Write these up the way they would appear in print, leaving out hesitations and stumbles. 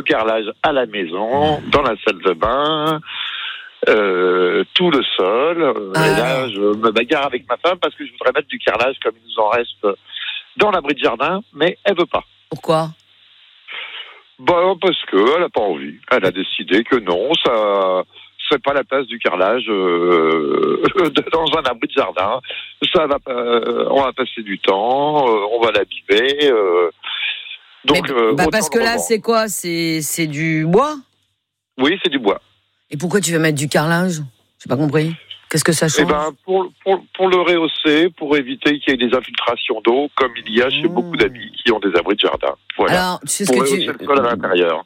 carrelage à la maison, dans la salle de bain, tout le sol. Et là, je me bagarre avec ma femme parce que je voudrais mettre du carrelage comme il nous en reste dans l'abri de jardin, mais elle veut pas. Pourquoi ? Parce qu'elle a pas envie. Elle a décidé que non, ça c'est pas la place du carrelage dans un abri de jardin. Ça va, on va passer du temps, on va l'abîmer. Donc, parce que là, c'est quoi ? C'est du bois ? Oui, c'est du bois. Et pourquoi tu veux mettre du carrelage ? J'ai pas compris. Qu'est-ce que ça change ? Pour le rehausser, pour éviter qu'il y ait des infiltrations d'eau, comme il y a chez beaucoup d'amis qui ont des abris de jardin. Voilà. Alors, tu sais ce pour que rehausser le sol à l'intérieur.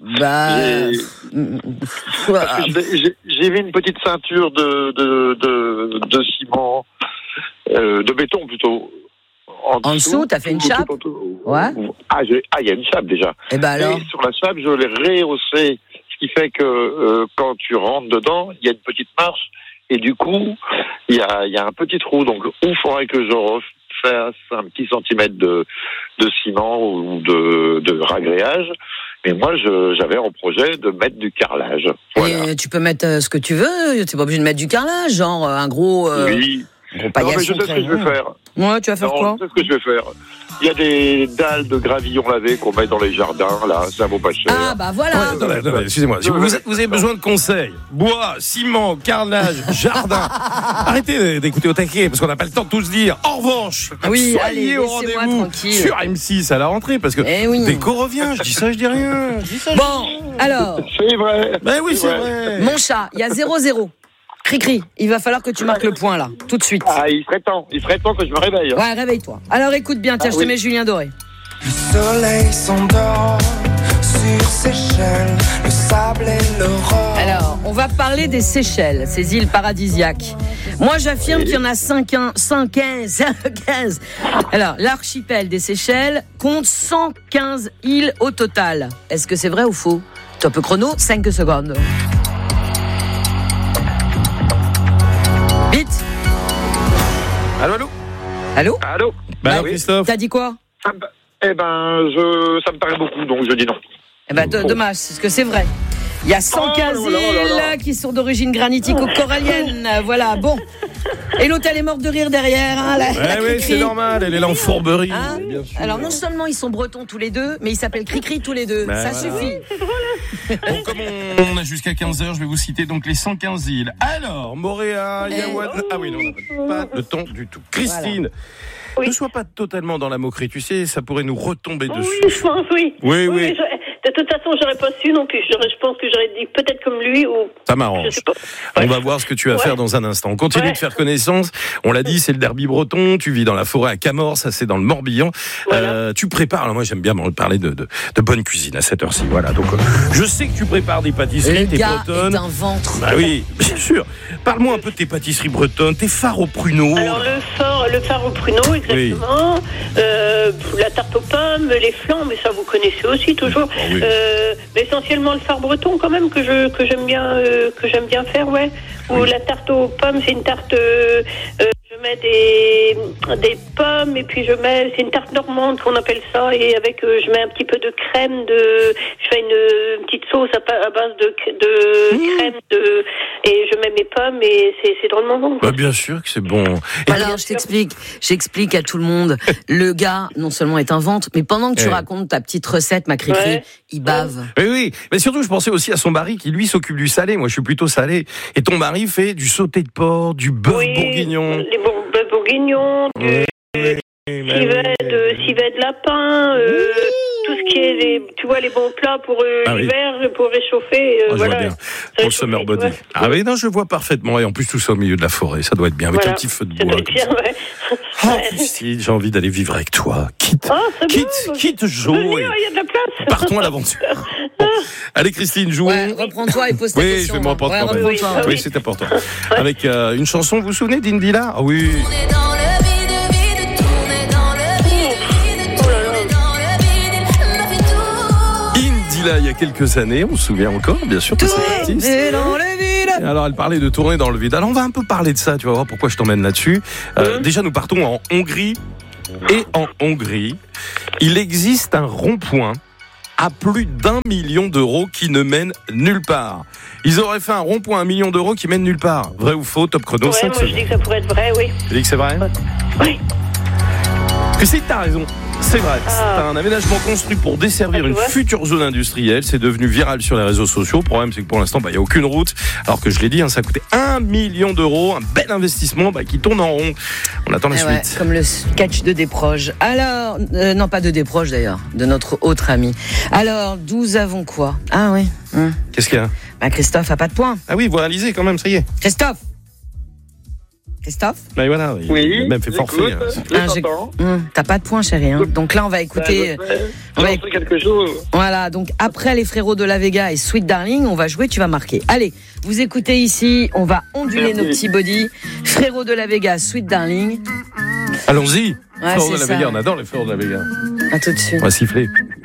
J'ai mis une petite ceinture de ciment, de béton plutôt. En dessous, t'as fait une chape ? Ouais. Il y a une chape déjà. Et alors ? Et sur la chape, je l'ai rehaussée, ce qui fait que quand tu rentres dedans, il y a une petite marche. Et du coup, il y a un petit trou. Donc, il faudrait que je refasse un petit centimètre de ciment ou de ragréage. Mais moi, j'avais en projet de mettre du carrelage. Voilà. Et tu peux mettre ce que tu veux. T'es pas obligé de mettre du carrelage, genre un gros. Oui. Non, mais je sais ce que je vais faire. Ouais, tu vas faire quoi ? Je sais ce que je vais faire. Il y a des dalles de gravillon lavées qu'on met dans les jardins, là, ça vaut pas cher. Ah, bah voilà. Attendez, excusez-moi. Vous avez besoin de conseils. Bois, ciment, carrelage, jardin. Arrêtez d'écouter au taquet, parce qu'on n'a pas le temps de tout se dire. En revanche, soyez au rendez-vous sur M6 à la rentrée, parce que Déco revient. Je dis ça, je dis rien. Bon, alors. C'est vrai. Ben oui, c'est vrai. Mon chat, il y a 0-0. Cri-cri, il va falloir que tu marques le point là, tout de suite. Ah, il serait temps que je me réveille. Ouais, réveille-toi. Alors écoute bien, tiens, je te mets Julien Doré. Le soleil s'endort sur Seychelles, le sable et l'aurore. Alors, on va parler des Seychelles, ces îles paradisiaques. Moi, j'affirme qu'il y en a 15. Alors, l'archipel des Seychelles compte 115 îles au total. Est-ce que c'est vrai ou faux ? Top chrono, 5 secondes. Vite. Allô Bah, Christophe. T'as dit quoi ? Ça me paraît beaucoup, donc je dis non. Dommage, parce que c'est vrai. Il y a 115 îles qui sont d'origine granitico-corallienne. Voilà, bon. Et l'hôtel est mort de rire derrière. Hein, oui, c'est normal, elle est là en fourberie. Hein, alors, non seulement ils sont bretons tous les deux, mais ils s'appellent Cri-Cri tous les deux. Ça suffit. Bon, comme on a jusqu'à 15h, je vais vous citer donc les 115 îles. Alors, Moorea, Yaouad... Ah oui, non, on n'a pas le temps du tout. Christine, ne sois pas totalement dans la moquerie, tu sais, ça pourrait nous retomber dessus. Oui, je pense, oui. Oui. De toute façon, j'aurais pas su non plus. Je pense que j'aurais dit peut-être comme lui ou. Ça m'arrange. Je sais pas. On va voir ce que tu vas faire dans un instant. On continue de faire connaissance. On l'a dit, c'est le derby breton. Tu vis dans la forêt à Camors, ça c'est dans le Morbihan. Voilà. Tu prépares. Alors moi, j'aime bien parler de bonne cuisine à cette heure-ci. Voilà. Donc, je sais que tu prépares des pâtisseries, tes bretonnes. Est un ventre. Bah oui, bien sûr. Parle-moi un peu de tes pâtisseries bretonnes, tes fards au pruneau. Alors le phare au pruneau, exactement. La tarte aux pommes, les flans, mais ça vous connaissez aussi toujours. Oui. Mais essentiellement le phare breton quand même que j'aime bien faire, ouais. Ou la tarte aux pommes, c'est une tarte. Je mets des pommes et puis c'est une tarte normande qu'on appelle ça, et avec je mets un petit peu de crème je fais une petite sauce à base de crème et je mets mes pommes et c'est drôlement bon. Bah bien sûr que c'est bon. Alors j'explique à tout le monde. Le gars non seulement est un ventre, mais pendant que tu racontes ta petite recette, ma Cri-Cri, il bave. Oui, mais surtout je pensais aussi à son mari qui lui s'occupe du salé. Moi je suis plutôt salé. Et ton mari fait du sauté de porc, du bœuf bourguignon. Les bœufs bourguignons, du civet de lapin, tout ce qui est les bons plats pour l'hiver, pour réchauffer. Voilà. Bien. Pour le summer body. Ouais. Ah oui, non, je vois parfaitement. Et en plus, tout ça au milieu de la forêt, ça doit être bien, avec un petit feu de bois. Christine, j'ai envie d'aller vivre avec toi. Quitte Jo. Il y a de la place. Partons à l'aventure. Bon. Allez, Christine, jouons. Ouais, reprends-toi et pose ta question. Oui, je vais me reprendre quand même. Oui, c'est important. Avec une chanson, vous vous souvenez d'Indila ? Ah oui. Il y a quelques années, on se souvient encore, bien sûr, de cette artiste. Alors, elle parlait de tourner dans le vide. Alors, on va un peu parler de ça, tu vas voir pourquoi je t'emmène là-dessus. Déjà, nous partons en Hongrie. Et en Hongrie, il existe un rond-point à plus d'1 million d'euros qui ne mène nulle part. Ils auraient fait un rond-point à 1 million d'euros qui mène nulle part. Vrai ou faux, Top Chrono, 5 moi secondes. je dis que ça pourrait être vrai, oui. Tu dis que c'est vrai ? Oui. Que si, t'as raison. C'est vrai. C'est un aménagement construit pour desservir une future zone industrielle. C'est devenu viral sur les réseaux sociaux. Le problème, c'est que pour l'instant, il n'y a aucune route. Alors que je l'ai dit, ça a coûté 1 million d'euros. Un bel investissement qui tourne en rond. On attend la suite. Ouais, comme le sketch de Desproges. Alors, non, pas de Desproges d'ailleurs, de notre autre ami. Alors, nous avons quoi ? Ah oui. Qu'est-ce qu'il y a ? Christophe a pas de points. Ah oui, vous réalisez quand même, ça y est. Christophe. Ben voilà, il a même fait forfait. T'as pas de points, chérie. Donc là, on va écouter. quelque chose. Voilà, donc après les frérots de la Vega et Sweet Darling, on va jouer, tu vas marquer. Allez, vous écoutez ici, on va onduler nos petits bodys. Frérots de la Vega, Sweet Darling. Allons-y. Ouais, Frérots de la Vega, on adore les frérots de la Vega. À tout de suite. On va siffler.